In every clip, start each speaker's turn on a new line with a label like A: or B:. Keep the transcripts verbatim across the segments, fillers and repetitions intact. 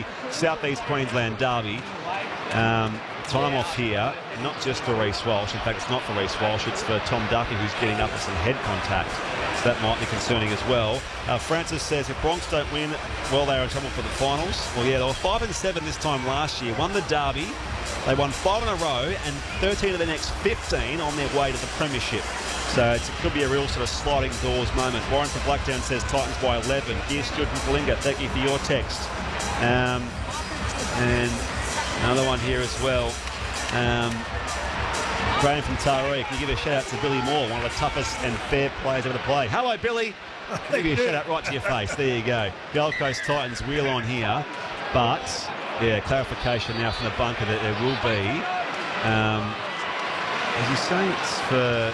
A: the South East Queensland Derby. Um, time off here, not just for Reece Walsh. In fact, it's not for Reece Walsh, it's for Tom Duffy, who's getting up with some head contact. So that might be concerning as well. Uh, Francis says if Bronx don't win, well, they're in trouble for the finals. Well, yeah, they were five and seven this time last year. Won the Derby. They won five in a row and thirteen of the next fifteen on their way to the premiership. So it's, it could be a real sort of sliding doors moment. Warren from Blacktown says Titans by eleven. Gear Stewart from Kalinga, thank you for your text. Um, and another one here as well. Um, Graham from Taree, can you give a shout out to Billy Moore, one of the toughest and fair players ever to play? Hello, Billy. I'll give you a shout out right to your face. There you go. Gold Coast Titans wheel on here, but yeah, clarification now from the bunker that there will be. Um, as you say, it's for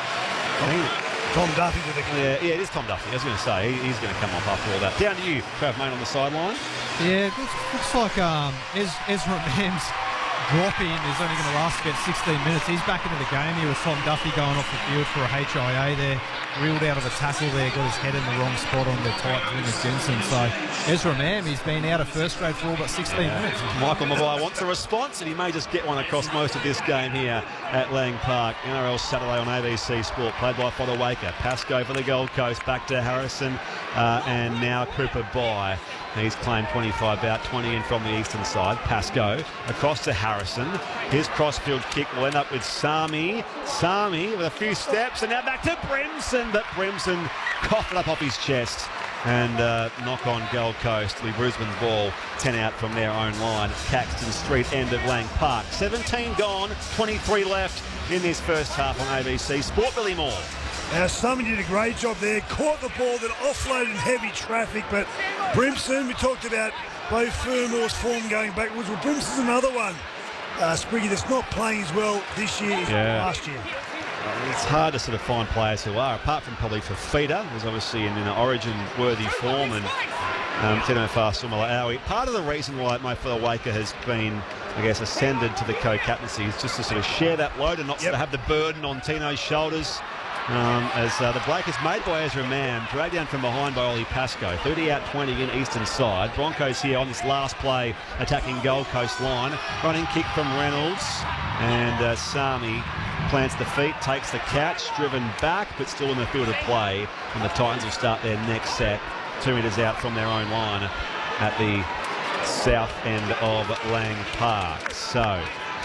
B: Tom Duffy to the
A: yeah, yeah, it is Tom Duffy. I was going to say he, he's going to come off after all that. Down to you, Trav Main on the sideline.
C: Yeah, it looks, looks like um, Ez- Ezra Mann's drop in is only going to last about sixteen minutes. He's back into the game here with Tom Duffy going off the field for a H I A there. Reeled out of a tackle there, got his head in the wrong spot on the Titans winger Jensen. So Ezra Mann, he's been out of first grade for all but sixteen yeah. minutes.
A: Michael Maguire wants a response, and he may just get one across most of this game here at Lang Park. N R L Saturday on A B C Sport, played by Fodawaker. Pascoe for the Gold Coast, back to Harrison, uh, and now Cooper by. He's claimed twenty-five out, twenty in from the eastern side. Pascoe across to Harrison. His crossfield kick will end up with Sami. Sami with a few steps, and now back to Brimson. But Brimson coughed it up off his chest. And uh, knock on Gold Coast. Lee Brisbane's ball, ten out from their own line. Caxton Street, end of Lang Park. seventeen gone, twenty-three left in this first half on A B C Sport. Billy Moore.
B: Now, Summy did a great job there. Caught the ball, then offloaded in heavy traffic. But Brimson, we talked about both Fermore's form going backwards. Well, Brimson's another one, uh, Spriggy, that's not playing as well this year as
A: yeah.
B: last year.
A: It's hard to sort of find players who are, apart from probably Fafita, who's obviously in an origin-worthy form, and um, Tino Fa'asuamaleaui. Part of the reason why Mo Fodawaker has been, I guess, ascended to the co-captaincy is just to sort of share that load and not yep. sort of have the burden on Tino's shoulders. Um, as uh, the break is made by Ezra Mann, dragged down from behind by Ollie Pascoe. thirty out, twenty in eastern side. Broncos here on this last play attacking Gold Coast line. Running kick from Reynolds, and uh, Sami plants the feet, takes the catch, driven back, but still in the field of play. And the Titans will start their next set, two metres out from their own line at the south end of Lang Park. So,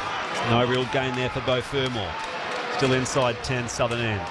A: no real gain there for Beau Fermor. Still inside ten, southern end.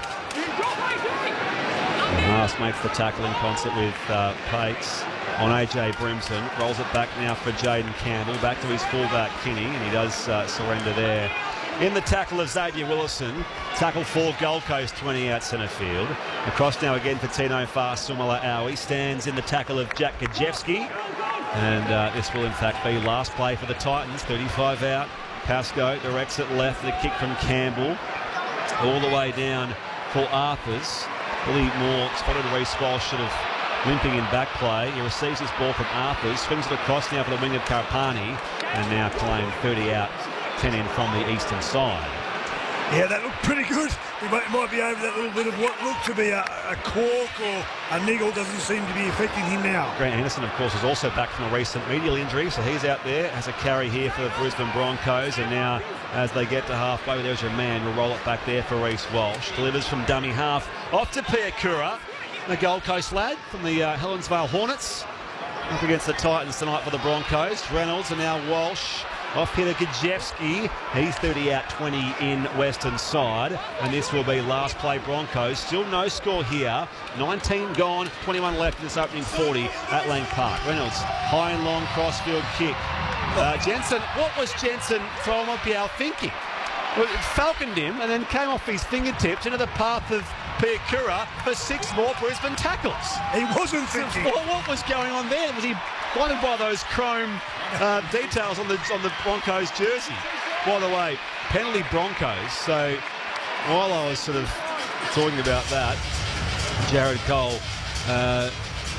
A: Haas makes the tackle in concert with uh, Pates on A J Brimson. Rolls it back now for Jaden Campbell. Back to his fullback, Kinney, and he does uh, surrender there. In the tackle of Xavier Willison. Tackle for Gold Coast, twenty out centre field. Across now again for Tino Fa'asuamaleaui. Stands in the tackle of Jack Gajewski. And uh, this will in fact be last play for the Titans. thirty-five out. Pascoe directs it left. The kick from Campbell. All the way down for Arthurs. Billy Moore spotted Reece Walsh sort of limping in back play. He receives this ball from Arthurs, swings it across now for the wing of Karapani, and now claimed thirty out, ten in from the eastern side.
B: Yeah, that looked pretty good. We might, might be over that little bit of what looked to be a, a cork or a niggle. Doesn't seem to be affecting him now.
A: Grant Anderson, of course, is also back from a recent medial injury, so he's out there as a carry here for the Brisbane Broncos. And now, as they get to halfway, there's your man. We'll roll it back there for Reece Walsh. Delivers from dummy half off to Piakura, the Gold Coast lad from the uh, Helensvale Hornets. Up against the Titans tonight for the Broncos. Reynolds and now Walsh. Off here to Gajewski. He's thirty out, twenty in western side. And this will be last play Broncos. Still no score here. nineteen gone, twenty-one left in this opening forty at Lang Park. Reynolds, high and long crossfield kick. Uh, Jensen, what was Jensen Taumopiao thinking? Well, it falconed him and then came off his fingertips into the path of Piakura for six more Brisbane tackles.
B: He wasn't thinking.
A: Well, what was going on there? Was he blinded by those chrome uh, details on the on the Broncos jersey? By the way, penalty Broncos. So while I was sort of talking about that, Jared Cole uh,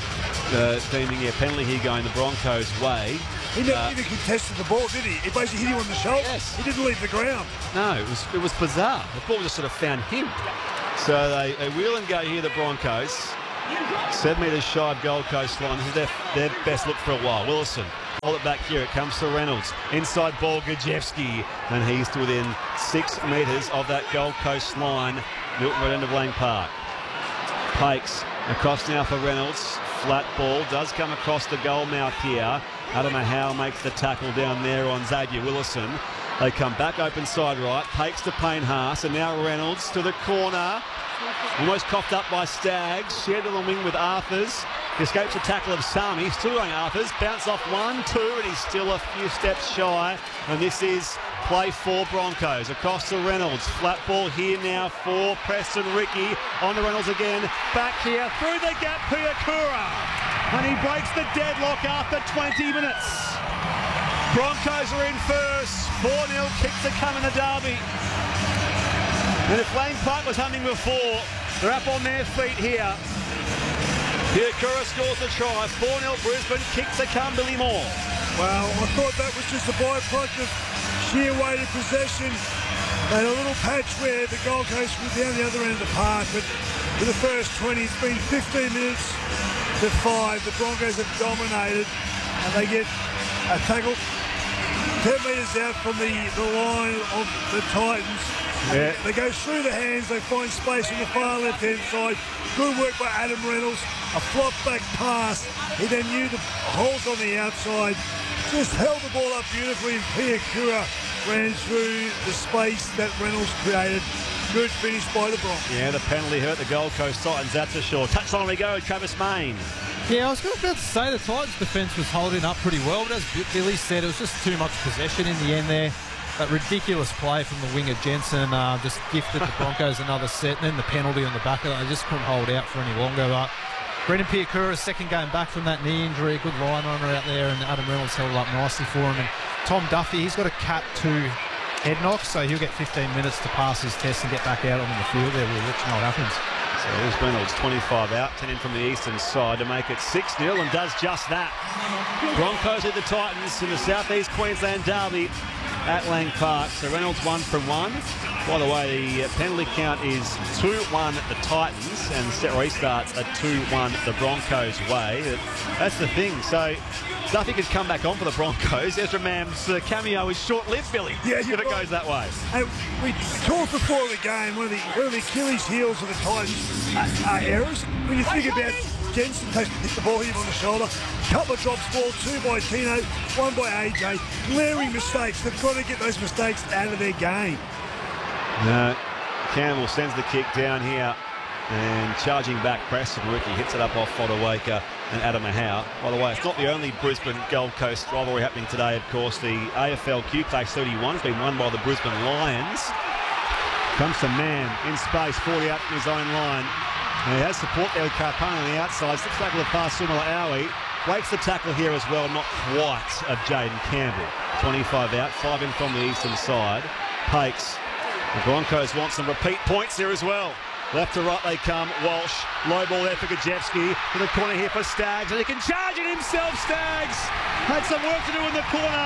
A: uh, deeming a penalty here going the Broncos' way.
B: He never
A: uh,
B: even contested the ball, did he? He basically hit him on the shoulder.
A: Yes.
B: He didn't leave the ground.
A: No, it was it was bizarre. The ball just sort of found him. So they, they wheel and go here, the Broncos. Seven metres shy of Gold Coast line. This is their, their best look for a while. Willison Hold it back here. It comes to Reynolds. Inside ball, Gajewski. And he's to within six metres of that Gold Coast line. Milton Road end of Lang Park. Pakes across now for Reynolds. Flat ball does come across the goal mouth here. Adam Howe makes the tackle down there on Xavier Willison. They come back open side right. Pakes to Payne Haas. And now Reynolds to the corner. Almost coughed up by Staggs. Shared on the wing with Arthurs. He escapes the tackle of Sami. Still going Arthurs. Bounce off one, two, and he's still a few steps shy. And this is play for Broncos. Across to Reynolds. Flat ball here now for Preston Ricky. On to Reynolds again. Back here through the gap, Piakura. And he breaks the deadlock after twenty minutes. Broncos are in first. four nil kicks to come in the derby. And if Lang Park was hunting before, they're up on their feet here. Piakura scores a try. four nil Brisbane. Kicks to come, Billy Moore.
B: Well, I thought that was just a byproduct of sheer weighted possession. They had a little patch where the Gold Coast was down the other end of the park, but for the first twenty, it's been fifteen minutes to five. The Broncos have dominated, and they get a tackle ten metres out from the, the line of the Titans.
A: Yeah.
B: They go through the hands, they find space on the far left-hand side. Good work by Adam Reynolds. A flop back pass. He then knew the holes on the outside. Just held the ball up beautifully, and Piakura ran through the space that Reynolds created. Good finish by the Broncos.
A: Yeah, the penalty hurt the Gold Coast Titans. That's for sure. Touchline we go, Travis Main.
C: Yeah, I was about to say the Titans' defence was holding up pretty well, but as Billy said, it was just too much possession in the end there. That ridiculous play from the winger Jensen uh, just gifted the Broncos another set, and then the penalty on the back of it. They just couldn't hold out for any longer. But Brendan Piakura's second game back from that knee injury, good line runner out there, and Adam Reynolds held up nicely for him. And Tom Duffy, he's got a cat two head knock, so he'll get fifteen minutes to pass his test and get back out on the field there. We'll watch what happens.
A: So here's Reynolds, twenty-five out, ten in from the eastern side to make it six nil, and does just that. Broncos with the Titans in the South East Queensland derby at Lang Park. So Reynolds one from one. By the way, the penalty count is two one the Titans, and set restarts a two one the Broncos way. That's the thing. So Duffy could come back on for the Broncos. Ezra Mam's uh, cameo is short-lived, Billy,
B: Yeah,
A: if it
B: right.
A: goes that way.
B: And we talked before the game, one of the, one of the Achilles heels of the Titans are, are errors. When you think about Jensen hit the ball, hit him on the shoulder, couple of drops ball, two by Tino, one by A J. Glaring mistakes. They've got to get those mistakes out of their game.
A: No, Campbell sends the kick down here, and charging back, Preston Ricky hits it up off Fodawaker and Adam Howe. By the way, it's not the only Brisbane Gold Coast rivalry happening today, of course. The A F L Q Class thirty-one has been won by the Brisbane Lions. Comes to Mann in space, forty out from his own line. And he has support there with Carpone on the outside. Six tackle of fast Sumala Aoi. Breaks the tackle here as well, not quite, of Jaden Campbell. twenty-five out, five in from the eastern side. Pakes. The Broncos want some repeat points here as well. Left to right they come. Walsh. Low ball there for Gajewski. To the corner here for Staggs. And he can charge it himself, Staggs. Had some work to do in the corner.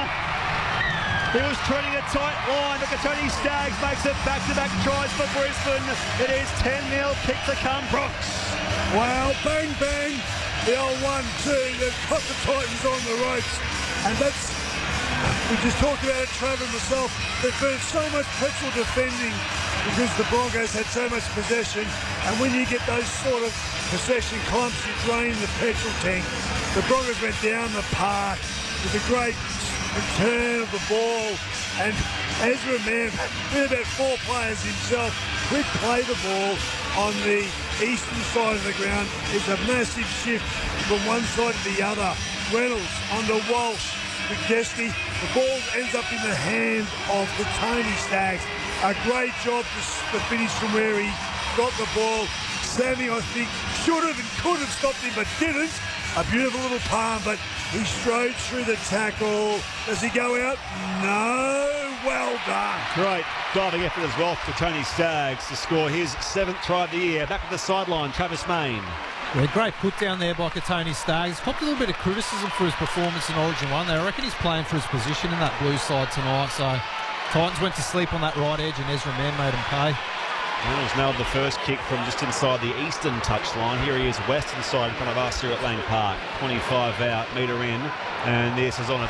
A: He was treading a tight line, but Tony Staggs makes it back-to-back tries for Brisbane. It is ten nil, kick to come, Brooks.
B: Wow, bang, bang. The old one, two. They've got the Titans on the ropes. And that's, we just talked about it, Trevor and myself. They've burned so much petrol defending because the Broncos had so much possession. And when you get those sort of possession clumps, you drain the petrol tank. The Broncos went down the park with a great return of the ball, and Ezra Mam, with about four players himself, could play the ball on the eastern side of the ground. It's a massive shift from one side to the other. Reynolds onto Walsh, Gajewski. The ball ends up in the hand of the Tony Staggs. A great job to, to finish from where he got the ball. Sammy, I think, should have and could have stopped him, but didn't. A beautiful little palm, but he strode through the tackle. Does he go out? No. Well done.
A: Great diving effort as well for Tony Staggs to score his seventh try of the year. Back to the sideline, Travis Main.
C: Yeah, great put down there by Tony Staggs. Popped a little bit of criticism for his performance in Origin one. They reckon he's playing for his position in that blue side tonight. So Titans went to sleep on that right edge, and Ezra Mann made him pay.
A: Reynolds nailed the first kick from just inside the eastern touchline. Here he is, western side in front of us here at Lang Park. twenty-five out, metre in. And this is on a